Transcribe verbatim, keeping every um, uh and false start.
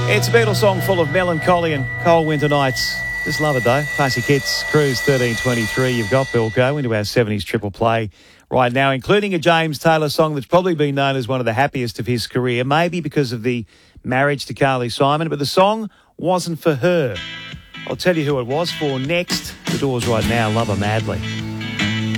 It's a Beatles song full of melancholy and cold winter nights. Just love it though. Classic hits, Cruise thirteen twenty-three. You've got Bilko into our seventies triple play right now, including a James Taylor song that's probably been known as one of the happiest of his career, maybe because of the marriage to Carly Simon, but the song wasn't for her. I'll tell you who it was for next. The Doors right now, Love Her Madly.